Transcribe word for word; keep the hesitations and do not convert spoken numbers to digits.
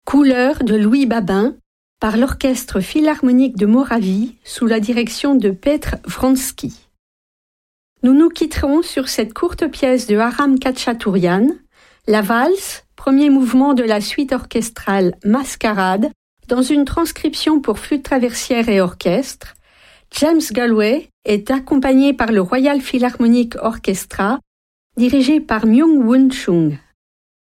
Couleurs de Louis Babin par l'Orchestre Philharmonique de Moravie sous la direction de Petr Vronsky. Nous nous quitterons sur cette courte pièce de Aram Khachaturian, la valse, premier mouvement de la suite orchestrale Mascarade, dans une transcription pour flûte traversière et orchestre. James Galway est accompagné par le Royal Philharmonic Orchestra, dirigé par Myung-Whun Chung.